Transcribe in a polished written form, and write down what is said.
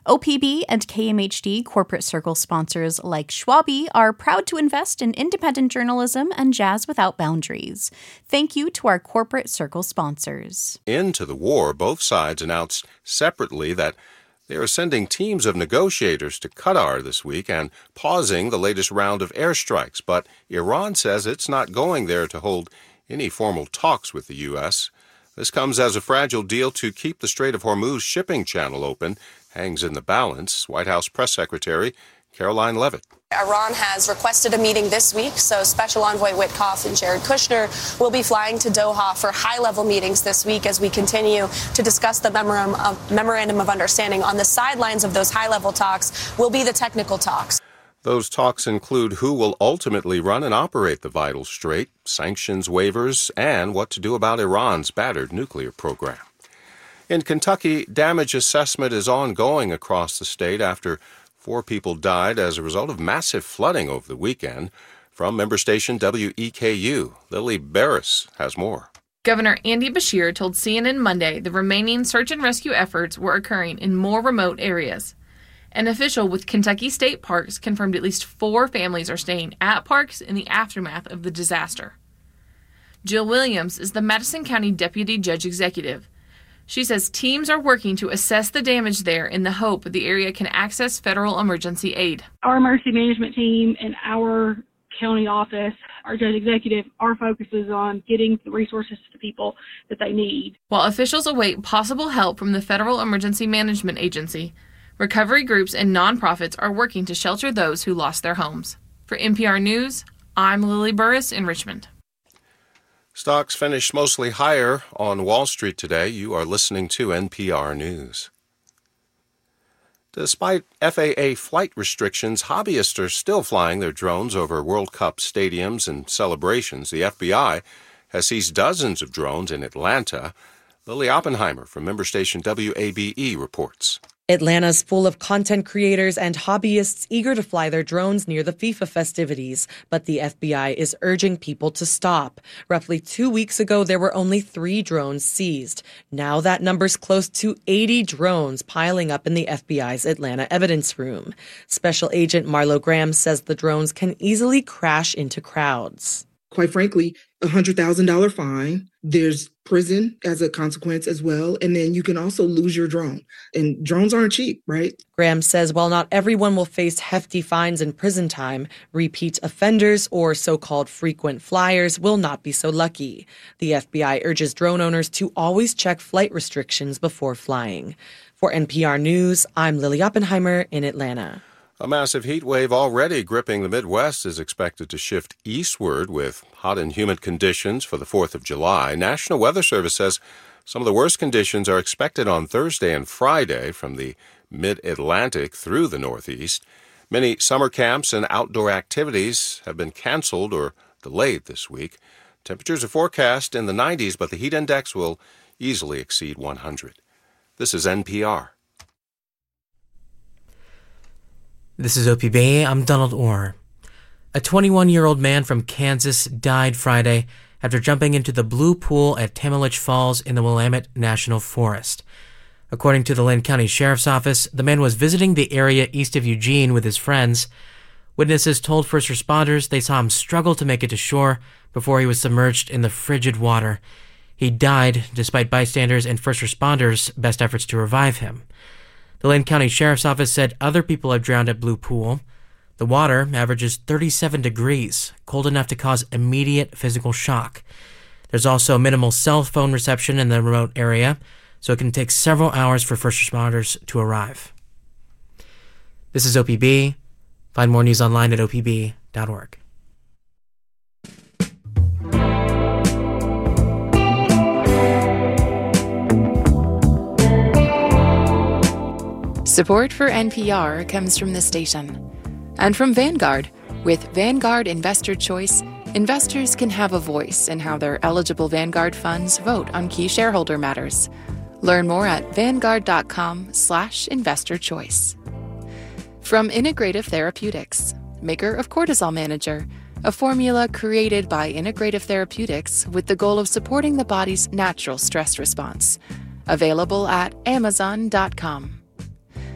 OPB and KMHD corporate circle sponsors like Schwabe are proud to invest in independent journalism and jazz without boundaries. Thank you to our corporate circle sponsors. Into the war, both sides announced separately that they are sending teams of negotiators to Qatar this week and pausing the latest round of airstrikes. But Iran says it's not going there to hold any formal talks with the U.S. This comes as a fragile deal to keep the Strait of Hormuz shipping channel open hangs in the balance. White House Press Secretary Caroline Leavitt. Iran has requested a meeting this week, so Special Envoy Witkoff and Jared Kushner will be flying to Doha for high-level meetings this week as we continue to discuss the memorandum of understanding. On the sidelines of those high-level talks will be the technical talks. Those talks include who will ultimately run and operate the vital strait, sanctions waivers, and what to do about Iran's battered nuclear program. In Kentucky, damage assessment is ongoing across the state after 4 people died as a result of massive flooding over the weekend. From member station WEKU, Lily Barris has more. Governor Andy Beshear told CNN Monday the remaining search and rescue efforts were occurring in more remote areas. An official with Kentucky State Parks confirmed at least 4 families are staying at parks in the aftermath of the disaster. Jill Williams is the Madison County Deputy Judge Executive. She says teams are working to assess the damage there in the hope the area can access federal emergency aid. Our emergency management team and our county office, our judge executive, our focus is on getting the resources to the people that they need. While officials await possible help from the Federal Emergency Management Agency, recovery groups and nonprofits are working to shelter those who lost their homes. For NPR News, I'm Lily Burris in Richmond. Stocks finished mostly higher on Wall Street today. You are listening to NPR News. Despite FAA flight restrictions, hobbyists are still flying their drones over World Cup stadiums and celebrations. The FBI has seized dozens of drones in Atlanta. Lily Oppenheimer from member station WABE reports. Atlanta's full of content creators and hobbyists eager to fly their drones near the FIFA festivities, but the FBI is urging people to stop. Roughly 2 weeks ago, there were only 3 drones seized. Now that number's close to 80 drones piling up in the FBI's Atlanta evidence room. Special Agent Marlo Graham says the drones can easily crash into crowds. Quite frankly, $100,000 fine. There's prison as a consequence as well. And then you can also lose your drone. And drones aren't cheap, right? Graham says while not everyone will face hefty fines and prison time, repeat offenders or so-called frequent flyers will not be so lucky. The FBI urges drone owners to always check flight restrictions before flying. For NPR News, I'm Lily Oppenheimer in Atlanta. A massive heat wave already gripping the Midwest is expected to shift eastward with hot and humid conditions for the 4th of July. National Weather Service says some of the worst conditions are expected on Thursday and Friday from the mid-Atlantic through the Northeast. Many summer camps and outdoor activities have been canceled or delayed this week. Temperatures are forecast in the 90s, but the heat index will easily exceed 100. This is NPR. This is OPB. I'm Donald Orr. A 21-year-old man from Kansas died Friday after jumping into the Blue Pool at Tamilich Falls in the Willamette National Forest. According to the Linn County Sheriff's Office, the man was visiting the area east of Eugene with his friends. Witnesses told first responders they saw him struggle to make it to shore before he was submerged in the frigid water. He died despite bystanders and first responders' best efforts to revive him. The Linn County Sheriff's Office said other people have drowned at Blue Pool. The water averages 37 degrees, cold enough to cause immediate physical shock. There's also minimal cell phone reception in the remote area, so it can take several hours for first responders to arrive. This is OPB. Find more news online at opb.org. Support for NPR comes from the station and from Vanguard. With Vanguard Investor Choice, investors can have a voice in how their eligible Vanguard funds vote on key shareholder matters. Learn more at vanguard.com/investorchoice. From Integrative Therapeutics, maker of Cortisol Manager, a formula created by Integrative Therapeutics with the goal of supporting the body's natural stress response. Available at amazon.com.